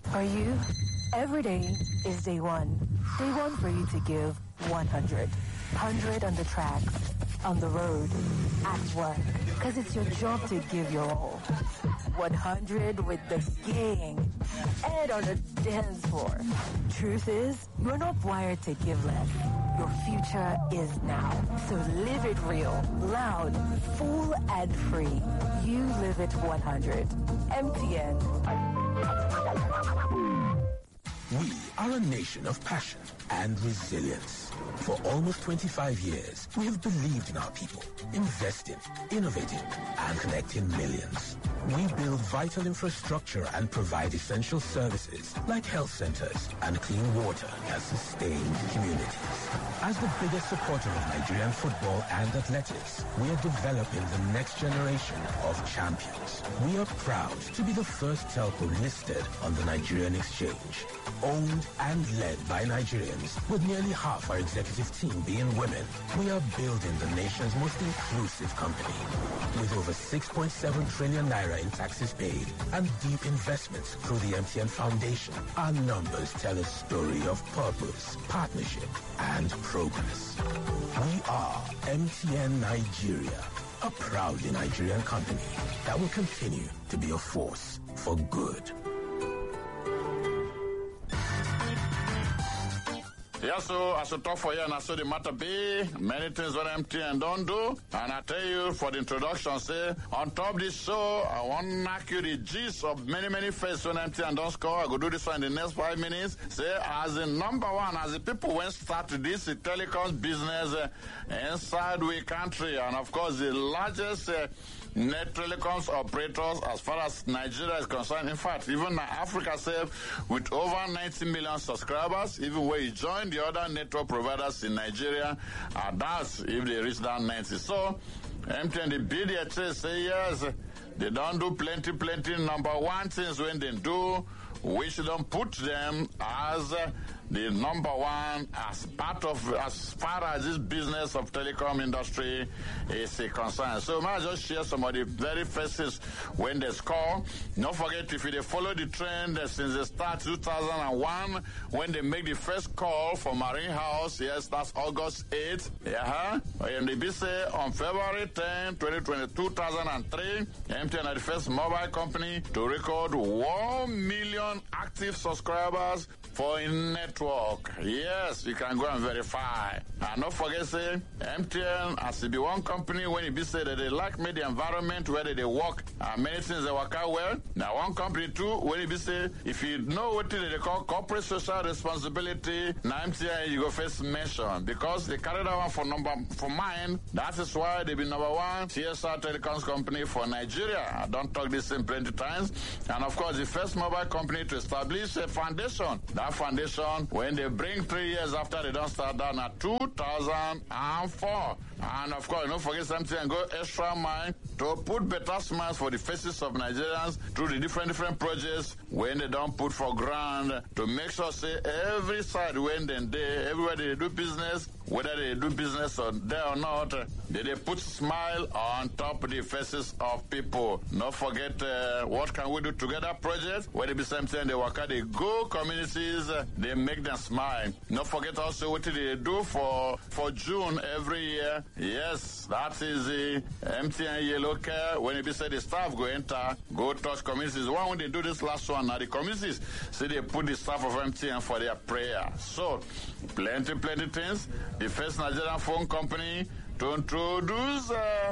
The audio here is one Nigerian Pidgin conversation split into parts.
Are you? Every day is day one. Day one for you to give 100. 100 on the track, on the road, at work. Because it's your job to give your all. 100 with the gang and on the dance floor. Truth is, you're not wired to give less. Your future is now. So live it real, loud, full and free. You live it 100. MTN. We are a nation of passion and resilience. For almost 25 years, we have believed in our people, invested, innovated, and connecting millions. We build vital infrastructure and provide essential services like health centers and clean water that sustain communities. As the biggest supporter of Nigerian football and athletics, we are developing the next generation of champions. We are proud to be the first telco listed on the Nigerian exchange. Owned and led by Nigerians, with nearly half our executive team being women, we are building the nation's most inclusive company. With over 6.7 trillion naira in taxes paid and deep investments through the MTN Foundation, our numbers tell a story of purpose, partnership, and progress. We are MTN Nigeria, a proudly Nigerian company that will continue to be a force for good. Yeah, so I should talk for you and I saw the matter be many things what MTN don't do. And I tell you for the introduction, say, on top of this show, I want to knock you the gist of many faces when MTN don't score. I go do this one in the next 5 minutes. Say, as the number one, as the people went start this telecom business inside we country. And of course, the largest net telecoms operators as far as Nigeria is concerned. In fact, even Africa itself, with over 90 million subscribers, even where you join the other network providers in Nigeria, that's if they reach that 90. So, MTN, the BDHA say yes, they don't do plenty number one things when they do, we shouldn't put them as the number one as far as this business of telecom industry is concerned. So may I just share some of the very faces when they score. Don't forget, if you follow the trend since the start 2001, when they make the first call for Marine House, yes, that's August 8th. And they say on February 10, 2003, MTN are the first mobile company to record 1 million active subscribers for a network. Yes, you can go and verify. And don't forget, say, MTN as it be one company when it be said that they like the environment where they work, many things they work out well. Now one company too, when it be said, if you know what they call corporate social responsibility, now MTN you go first mention, because they carry that one for mine. That is why they be number one CSR telecoms company for Nigeria. I don't talk this in plenty times. And of course, the first mobile company to establish a foundation. That foundation, when they bring 3 years after they don't start down at 2004. And of course, don't forget something and go extra mile to put better smiles for the faces of Nigerians through the different projects when they don't put for ground to make sure, say, every side when they everywhere they do business, whether they do business there or not, they put smile on top of the faces of people. Don't forget what can we do together project, where they be something they work out, they go communities, they make them smile. Don't forget also what they do for June every year. Yes, that is the MTN Yellow Care. When it be said the staff go enter, go touch communities. When they do this last one, now the communities say they put the staff of MTN for their prayer. So, plenty things. The first Nigerian phone company to introduce,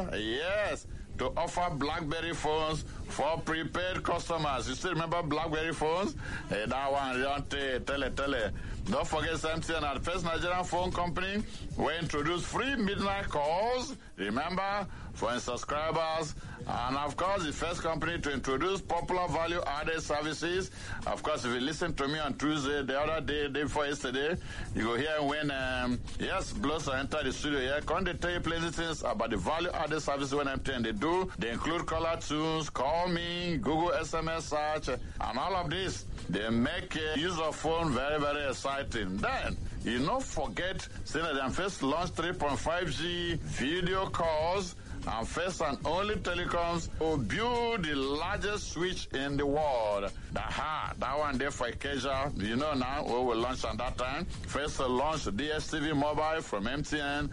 to offer BlackBerry phones for prepaid customers. You still remember BlackBerry phones? That one, don't tell. Don't forget MTN are the first Nigerian phone company will introduce free midnight calls. Remember, for subscribers. And of course, the first company to introduce popular value-added services. Of course, if you listen to me on Tuesday, the other day before yesterday, you go hear when, Bloss enter the studio here. Can't they tell you plenty things about the value-added services when MTN they do? They include caller tunes, call me, Google SMS search, and all of this. They make use of phone very exciting. Then, you not forget, saying that they first launched 3.5G video calls and first and only telecoms will build the largest switch in the world. That one there for Acacia. You know now we will launch on that time. First launch DSTV Mobile from MTN,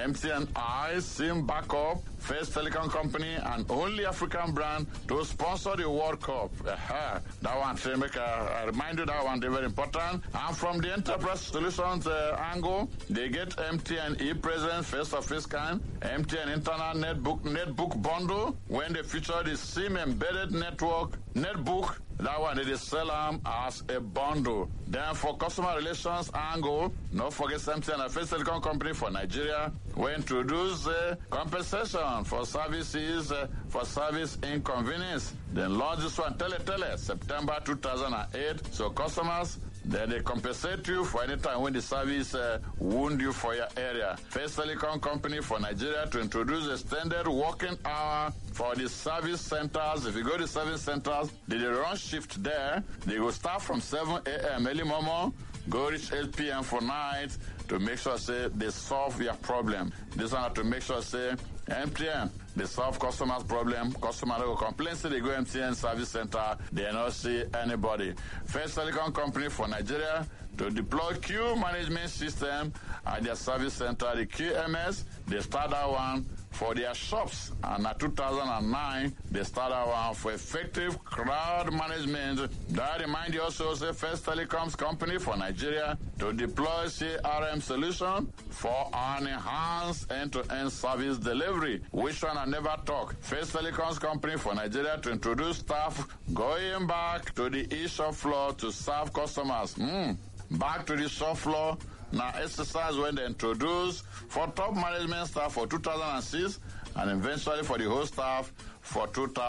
MTN SIM backup, first telecom company and only African brand to sponsor the World Cup. That one, I remind you that one, they're very important. And from the enterprise solutions angle, they get MTN e-presence, first of its kind, MTN internal netbook bundle, when they feature the SIM embedded netbook. That one, they sell them as a bundle. Then for customer relations angle, don't forget MTN, a first telecom company for Nigeria, we introduce compensation for services, for service inconvenience. Then launch this one, Tele, September 2008. So customers, then they compensate you for any time when the service wound you for your area. First telecom company for Nigeria to introduce extended working hour for the service centers. If you go to service centers, they run shift there. They will start from 7 a.m. early morning, go reach 8 p.m. for night to make sure say they solve your problem. This one to make sure say MTN, they solve customers' problem. Customer will complain, say they go MTN service center, they not see anybody. First telecom company for Nigeria to deploy queue management system at their service center, the QMS. They start that one for their shops, and in 2009 they started one for effective crowd management. That remind you also, say First Telecoms company for Nigeria to deploy CRM solution for an enhanced end-to-end service delivery. Which one I never talk. First Telecoms company for Nigeria to introduce staff going back to the e-shop floor to serve customers. Back to the shop floor. Now, exercise when they introduce for top management staff for 2006 and eventually for the whole staff for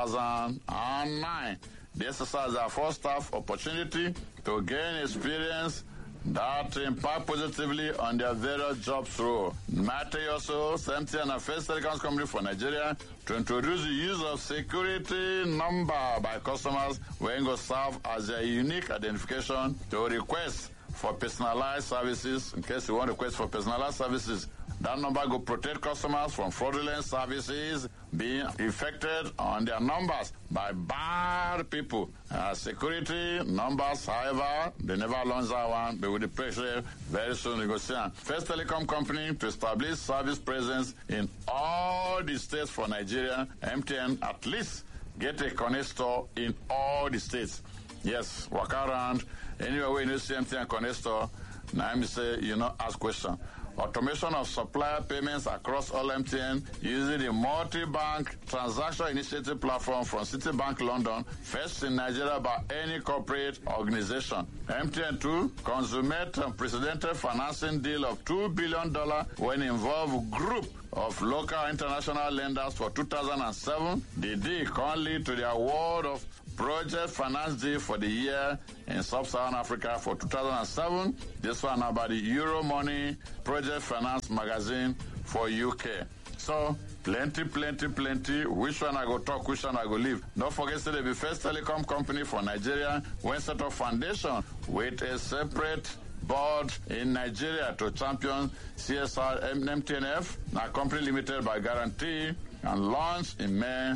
2009. The exercise are for staff opportunity to gain experience that impact positively on their various jobs role. Matter also, MTN and First Telecoms company for Nigeria to introduce the use of security number by customers when go serve as their unique identification to request for personalized services. In case you want to request for personalized services, that number will protect customers from fraudulent services being affected on their numbers by bad people. Security numbers, however, they never launch that one, but with the pressure, very soon you go see them. First Telecom company to establish service presence in all the states for Nigeria. MTN at least get a Connect store in all the states. Yes, walk around anywhere where you see MTN Connect store. Now let me say, ask question. Automation of supplier payments across all MTN using the multi-bank transaction initiative platform from Citibank London, first in Nigeria by any corporate organization. MTN 2 consummate unprecedented financing deal of $2 billion when involved group of local international lenders for 2007. The deal can lead to the award of project finance deal for the year in Sub-Saharan Africa for 2007. This one about the Euro Money Project Finance Magazine for UK. So, plenty. Which one I go talk, which one I go leave. Don't forget to be First Telecom company for Nigeria when set up foundation with a separate board in Nigeria to champion CSR MTNF, now company limited by guarantee, and launched in May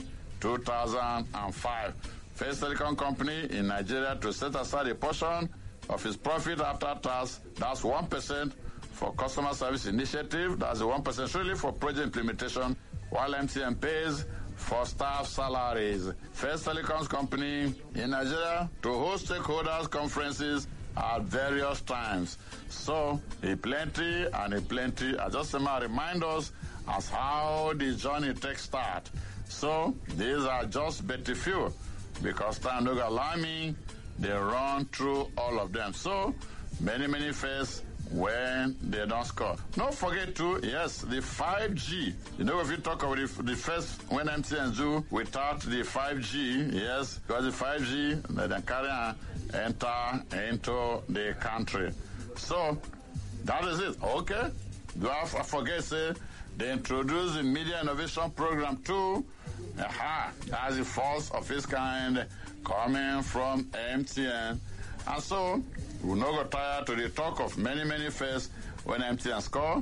2005. First Telecom company in Nigeria to set aside a portion of its profit after tax, that's 1% for customer service initiative, that's the 1% really for project implementation, while MTN pays for staff salaries. First Telecoms company in Nigeria to host stakeholders conferences at various times. So, a plenty. I just remind us as how the journey takes start. So, these are just but a few, because time don't allow me, they run through all of them. So, many first when they don't score. Don't forget to, yes, the 5G. If you talk about the first when MTN do without the 5G, yes, because the 5G, they can carry and enter into the country. So, that is it. Okay? Do I forget, say, they introduced the Media Innovation Program too. That's the first of its kind coming from MTN. And so, we'll not go tired to the talk of many firsts when MTN score.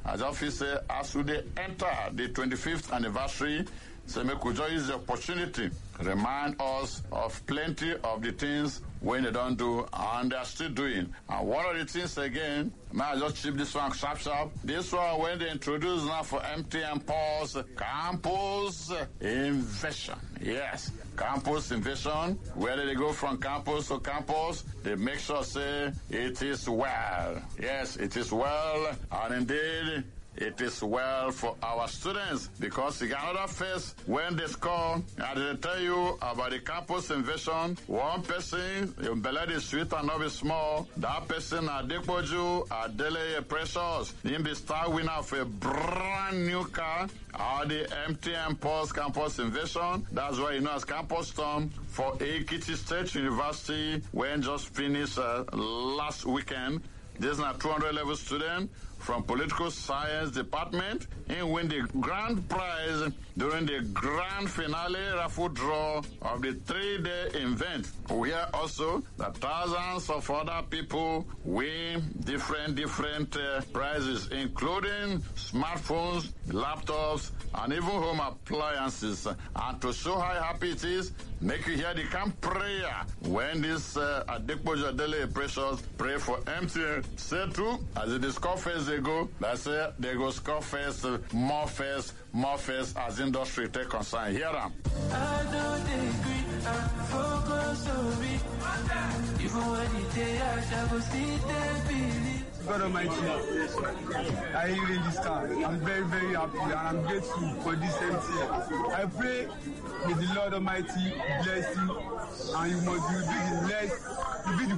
as office say, as we enter the 25th anniversary, so make we just use the opportunity, remind us of plenty of the things when they don't do and they're still doing. And one of the things again, may I just chip this one sharp. This one when they introduce now for MTN Pulse campus invasion. Yes, campus invasion. Where they go from campus to campus, they make sure say it is well. Yes, it is well, and indeed it is well for our students, because you got another phase when they score and they tell you about the campus invasion. One person, your belly is sweet and not be small. That person, Adepoju, Adele Precious, him be star winner of a brand new car, or the MTN Pulse campus invasion. That's why you know as Campus Storm for Ekiti State University, when just finished last weekend. This is a 200 level student from Political Science Department and win the grand prize during the grand finale raffle draw of the 3-day event. We hear also that thousands of other people win different prizes, including smartphones, laptops, and even home appliances. And to show how happy it is, make you hear the camp prayer when this Adepoju Adele Precious pray for MTN. Say true, as it is called first they go, that's it, they go score first, more first, as industry take concern. Hear them. I don't agree, I focus on me. Even when the day I shall go see them believe. God Almighty, I really this time. I'm very, very happy and I'm grateful for this MTN. I pray may the Lord Almighty bless you and you must be the next, you be the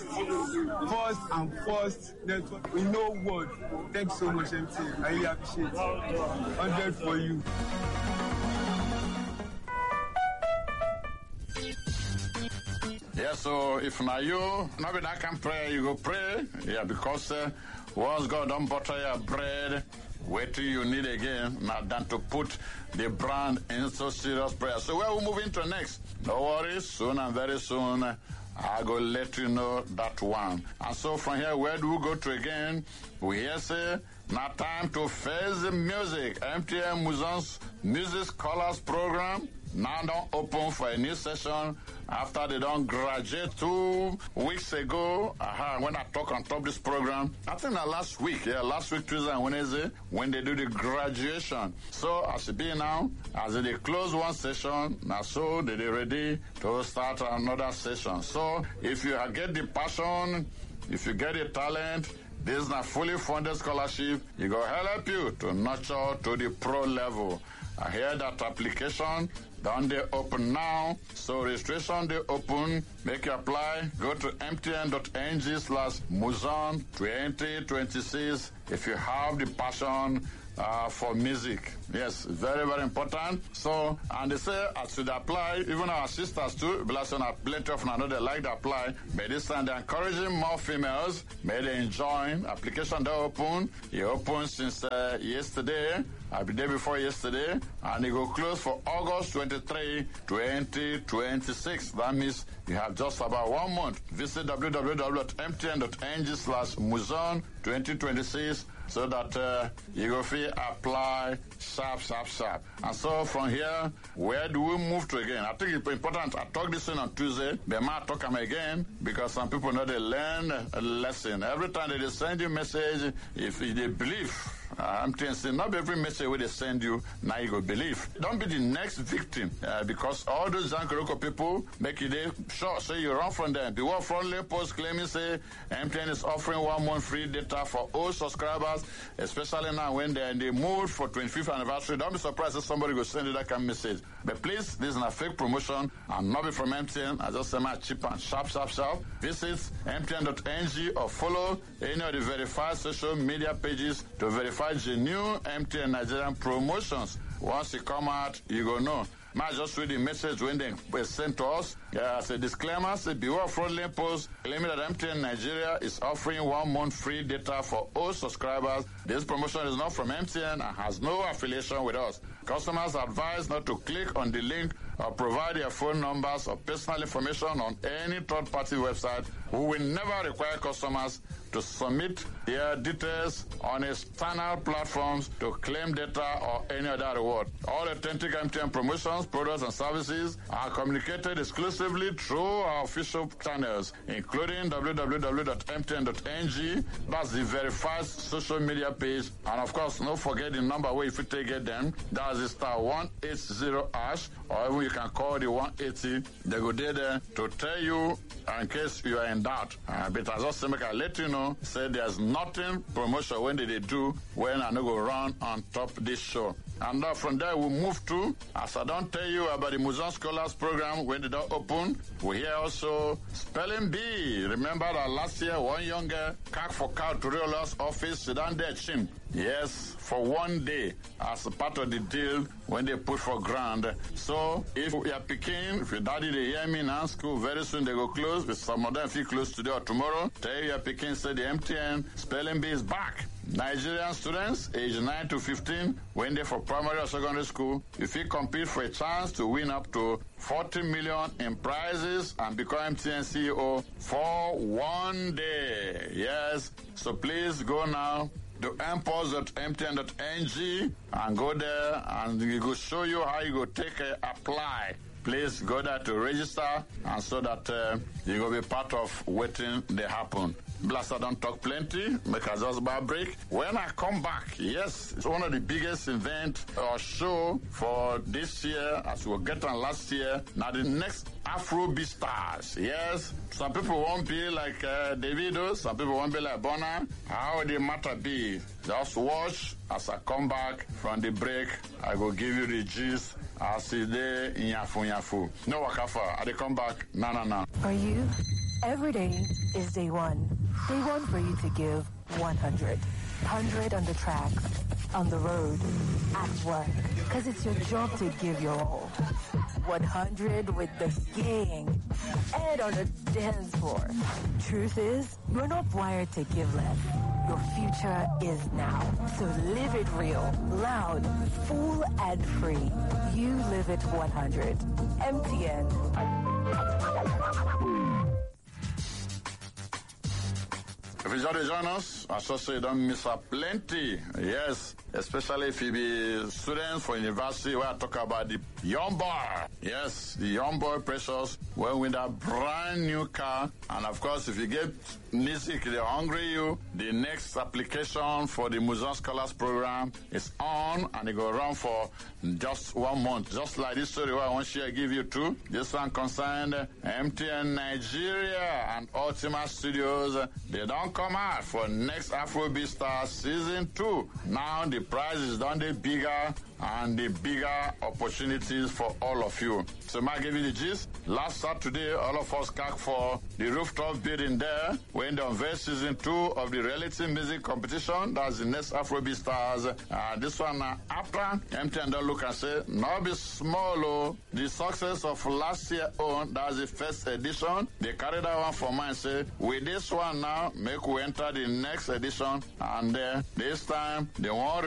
first network in no world. Thanks so much, MTN. I really appreciate it. 100 for you. Yeah, so if now you, not be that can pray, you go pray. Yeah, because once God don't butter your bread, wait till you need again, now than to put the brand into serious prayer. So where we moving to next? No worries, soon and very soon, I go let you know that one. And so from here, where do we go to again? We hear say, now time to face the music. MTN Muzon's Music Scholars Program now don't open for a new session after they don't graduate 2 weeks ago. When I talk on top of this program, I think that last week, Tuesday and Wednesday, when they do the graduation. So as it be now, as they close one session, now so they ready to start another session. So if you get the passion, if you get the talent, this is a fully funded scholarship. It will help you to nurture to the pro level. I hear that application done they open now. So registration they open. Make you apply. Go to mtn.ng/Muzon 2026 if you have the passion for music. Yes, very, very important. So, and they say as you apply, even our sisters too, bless them, plenty of them, I know they like to apply. By this time, they're encouraging more females. May they join. Application they open. It opened since yesterday. The day before yesterday, and it will close for August 23, 2026. That means you have just about 1 month. Visit www.mtn.ng/Muzon 2026 so that you go feel apply sharp. And so from here, where do we move to again? I think it's important. I talk this on Tuesday, but I might talk them again because some people know they learn a lesson. Every time they send you a message, if they believe, I'm saying not every message where they send you, now you go believe. Don't be the next victim because all those Zankoroko people make you sure, say you run from them. Beware front post claiming say MTN is offering 1 month free data for all subscribers, especially now when they're in the mood for 25th anniversary. Don't be surprised if somebody will send you that kind of message. But please, this is a fake promotion and not be from MTN. I just say my cheap and sharp. Visit mtn.ng or follow any of the verified social media pages to verify the new MTN Nigerian promotions. Once you come out, you go know. Might just read the message when they were sent to us. As a disclaimer, say beware of fraudulent posts claiming that MTN Nigeria is offering 1 month free data for all subscribers. This promotion is not from MTN and has no affiliation with us. Customers are advised not to click on the link or provide their phone numbers or personal information on any third-party website. We will never require customers to submit their details on external platforms to claim data or any other reward. All authentic MTN promotions, products, and services are communicated exclusively through our official channels, including www.mtn.ng. That's the verified social media page. And of course, don't forget the number where if you take it them. That's the *180#, or even you can call the 180. They go there to tell you in case you are in doubt. But as also make I let you know, say there's nothing promotion when they do when I no go run on top this show. And from there we move to, as I don't tell you about the Museum Scholars Program when they don't open, we hear also Spelling Bee. Remember that last year one young girl, Kak for Cow to Riola's office, sit down there chin. Yes, for one day as a part of the deal when they put for ground. So if you are picking, if your daddy they hear me now, school very soon they go close, with some of them feel close today or tomorrow. Tell you are picking, say the MTN Spelling Bee is back. Nigerian students aged 9 to 15, when they're for primary or secondary school, if you compete for a chance to win up to 40 million in prizes and become MTN CEO for one day. Yes, so please go now to mpost.mtn.ng and go there and we will show you how you go take apply. Please go there to register and so that you will be part of waiting they happen. Blaster don't talk plenty, make us just about break. When I come back, yes, it's one of the biggest event or show for this year as we get on last year. Now the next Afrobeat stars. Yes, some people won't be like Davido, some people won't be like Bonner. How will the matter be? Just watch as I come back from the break. I will give you the gist. I'll see there in Yafu. No wakafa. I come back. No. For you, every day is day one. Day one for you to give 100. 100 on the track, on the road, at work. Because it's your job to give your all. 100 with the gang and on the dance floor. Truth is, you're not wired to give less. Your future is now. So live it real, loud, full and free. You live it 100. MTN. If you just join us, I should say you don't miss out plenty. Yes, especially if you be students for university where I talk about the Young Boy. Yes, the Young Boy Precious will win that brand new car. And of course, if you get music, they're hungry you, the next application for the Museum Scholars Program is on and it go run for just 1 month. Just like this story where I want to give you two. This one concerned MTN Nigeria and Ultima Studios. They don't come out for next Afrobeat Star Season 2. Now the prize is done the bigger and the bigger opportunities for all of you. So I give you the gist. Last Saturday, all of us came for the rooftop building there when they unveiled Season 2 of the reality music competition. That's the next Afrobeat Stars. This one after MTN don't look and say, now be small. Oh. The success of last year on, that's the first edition. They carried that one for mine. Say, with this one now, make we enter the next edition. And this time, they want